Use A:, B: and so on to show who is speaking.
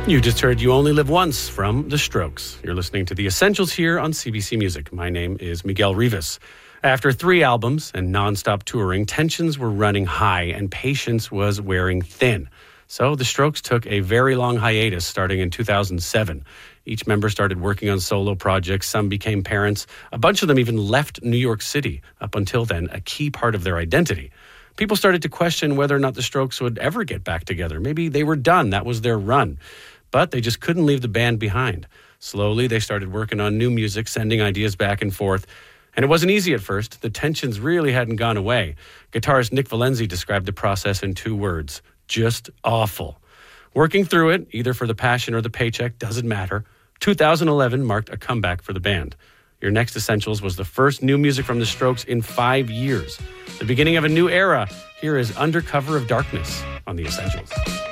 A: You just heard You Only Live Once from The Strokes. You're listening to The Essentials here on CBC Music. My name is Miguel Rivas. After 3 albums and nonstop touring, tensions were running high and patience was wearing thin. So The Strokes took a very long hiatus starting in 2007. Each member started working on solo projects. Some became parents. A bunch of them even left New York City, up until then a key part of their identity. People started to question whether or not The Strokes would ever get back together. Maybe they were done. That was their run. But they just couldn't leave the band behind. Slowly, they started working on new music, sending ideas back and forth. And it wasn't easy at first. The tensions really hadn't gone away. Guitarist Nick Valenzi described the process in 2 words: just awful. Working through it, either for the passion or the paycheck, doesn't matter. 2011 marked a comeback for the band. Your next Essentials was the first new music from The Strokes in 5 years. The beginning of a new era. Here is Under Cover of Darkness on The Essentials.